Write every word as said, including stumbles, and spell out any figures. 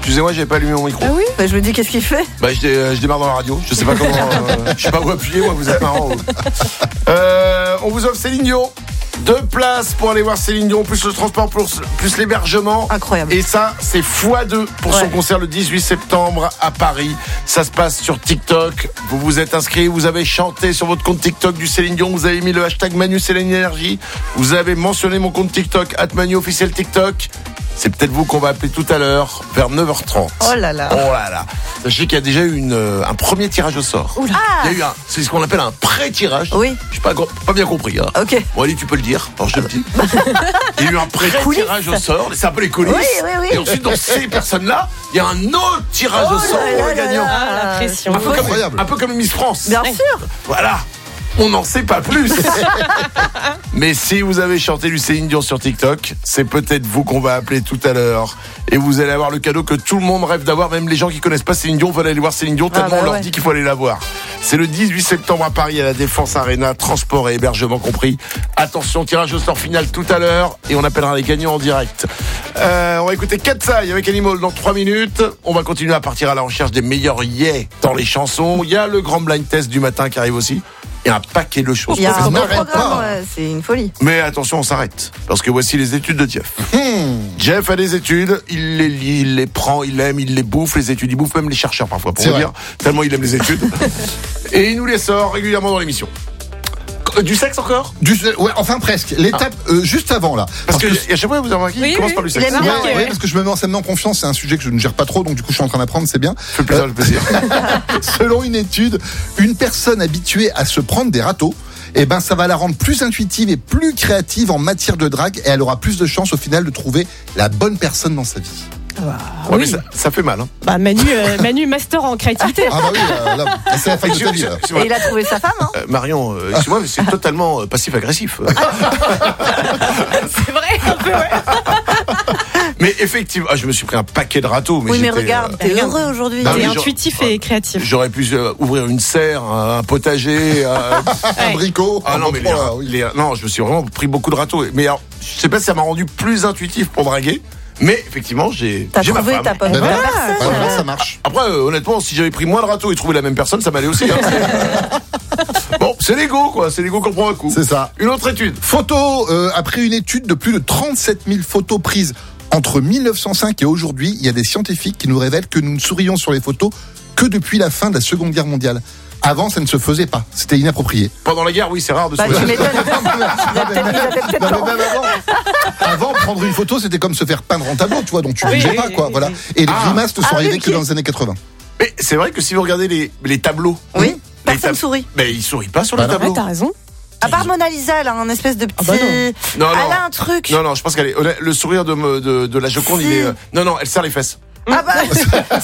Excusez-moi, j'avais pas allumé mon micro. Ah oui. Bah, je me dis, qu'est-ce qu'il fait? Bah, je, dé- je démarre dans la radio. Je sais pas comment. euh, je sais pas où appuyer, moi, vous êtes marrant. vous. Euh, on vous offre Céline Dion. Deux places pour aller voir Céline Dion, plus le transport, plus, plus l'hébergement. Incroyable. Et ça, c'est fois deux pour Ouais. son concert le dix-huit septembre à Paris. Ça se passe sur TikTok. Vous vous êtes inscrit, vous avez chanté sur votre compte TikTok du Céline Dion. Vous avez mis le hashtag Manu Céline Énergie. Vous avez mentionné mon compte TikTok, at Manu officiel TikTok. C'est peut-être vous qu'on va appeler tout à l'heure, vers neuf heures trente. Oh là là. Oh là là. Sachez qu'il y a déjà eu une, euh, un premier tirage au sort. Oula. Il y a eu un, c'est ce qu'on appelle un pré-tirage. Oui. Je n'ai pas, pas bien compris. Hein. Ok. Bon, allez, tu peux le dire. Alors, je te le dis. Il y a eu un pré-tirage au sort. C'est un peu les coulisses. Oui, oui, oui. Et ensuite, dans ces personnes-là, il y a un autre tirage Oh au sort là pour là le là gagnant. là. Ah, la pression. Un peu, comme, Incroyable. un peu comme Miss France. Bien sûr. Voilà. On n'en sait pas plus. Mais si vous avez chanté du Céline Dion sur TikTok, c'est peut-être vous qu'on va appeler tout à l'heure. Et vous allez avoir le cadeau que tout le monde rêve d'avoir. Même les gens qui connaissent pas Céline Dion veulent aller voir Céline Dion tellement bah on leur ouais. dit qu'il faut aller la voir. C'est le dix-huit septembre à Paris à la Défense Arena, transport et hébergement compris. Attention, tirage au sort final tout à l'heure et on appellera les gagnants en direct. Euh, on va écouter Katsai avec Animal dans trois minutes. On va continuer à partir à la recherche des meilleurs yeah dans les chansons. Il y a le grand blind test du matin qui arrive aussi. Il y a un paquet de choses. Il y a Ça un beau n'arrête programme, pas. ouais, c'est une folie. Mais attention, on s'arrête. Parce que voici les études de Jeff. Jeff a des études, il les lit, il les prend, il aime, il les bouffe, les études. Il bouffe même les chercheurs parfois, pour C'est vous vrai. dire. Tellement il aime les études. Et il nous les sort régulièrement dans l'émission. Du sexe encore? Du, ouais, enfin presque. L'étape euh, juste avant là. Parce que, à chaque fois, vous avez remarqué, Oui, il commence oui. par du Il sexe. aime Ouais, bien, ouais, ouais. parce que je me mets en, ça me met en confiance, c'est un sujet que je ne gère pas trop, donc du coup je suis en train d'apprendre, c'est bien. Fait plaisir, le plaisir. Selon une étude, une personne habituée à se prendre des râteaux, eh ben ça va la rendre plus intuitive et plus créative en matière de drague, et elle aura plus de chances au final de trouver la bonne personne dans sa vie. Ah bah, Ouais, mais oui. ça, ça fait mal. Hein. Bah, Manu, euh, Manu, master en créativité. Ah bah oui, euh, là, c'est la fin de ta vie. là. Excuse-moi. Et il a trouvé sa femme, hein. Euh, Marion, euh, excuse-moi, mais c'est totalement euh, passif-agressif. C'est vrai, un peu, ouais. Mais effectivement, ah, je me suis pris un paquet de râteaux. Mais Oui, mais j'étais, regarde, euh, t'es regarde. heureux aujourd'hui. Bah T'es oui, genre- intuitif et créatif. J'aurais pu euh, ouvrir une serre, un potager. euh, Un Ouais. bricot. Ah un non, mais les, bon point, oui. les- non, je me suis vraiment pris beaucoup de râteaux. Mais alors, je sais pas si ça m'a rendu plus intuitif pour draguer. Mais effectivement, j'ai, T'as j'ai ma trouvé femme. ta bonne Bah voilà. personne. Bah voilà, ça marche. Après, euh, honnêtement, si j'avais pris moins de râteaux et trouvé la même personne, ça m'allait aussi. Hein. Bon, c'est l'ego, quoi. C'est l'ego qu'on prend un coup. C'est ça. Une autre étude. Photo, euh, après une étude de plus de trente-sept mille photos prises entre mille neuf cent cinq et aujourd'hui, il y a des scientifiques qui nous révèlent que nous ne sourions sur les photos que depuis la fin de la Seconde Guerre mondiale. Avant, ça ne se faisait pas. C'était inapproprié. Pendant la guerre, oui, c'est rare de se Bah, tu faire. m'étonnes. Il a peut-être- il a peut-être Non, pas mais même avant, avant, prendre une photo, c'était comme se faire peindre en tableau, tu vois, donc tu ne Oui, bougeais oui, pas, quoi. oui, Voilà. oui. Et les Ah. grimaces ne sont Ah, oui, arrivées ok. que dans les années quatre-vingts. Mais c'est vrai que si vous regardez les, les tableaux. Oui, les personne tab- sourit. Mais ils sourient pas sur Bah les non. tableaux. Ouais, t'as raison. À part Mona Lisa, elle a un espèce de petit. Ah bah non. Non, non. Elle a un truc. Non, non, je pense qu'elle est. honnête- Le sourire de, me- de, de la Joconde, Si. il est. euh, Non, non, elle serre les fesses. Ah bah,